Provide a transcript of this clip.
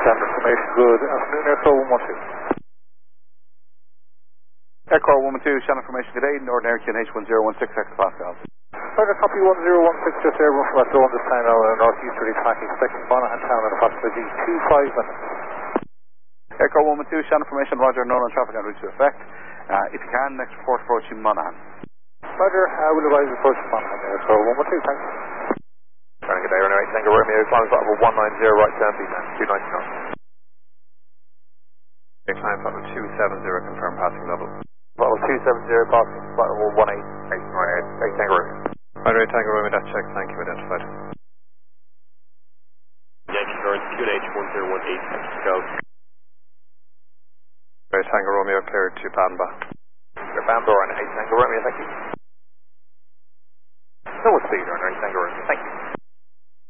Standard information, good afternoon, Aircore 112. Aircore 112, Shannon Formation, good day, Northern Air QNH 1016 hectopascal. Roger, copy 1016, just airborne from that zone this time now, northeasterly track, expecting Monaghan Town in approximately 25 minutes. Aircore 112, Shannon Formation, Roger, known on traffic and route to effect. If you can, next report approaching Monaghan. Roger, we'll advise approach to Monaghan, Aircore 112, thanks. Good day, runway Tango Romeo, climb level 190, right turn, VMAX 290 knots. Climb level 270, confirm passing level. Level 270, passing flight level 188, right, 8 Tango Romeo. Runway Tango Romeo, that's checked, thank you, identified. Yankee North, QNH 1018, go. Runway Tango Romeo, cleared to Bamba. Bamba on 8 Tango Romeo, thank you. No speed, runway Tango Romeo, thank you.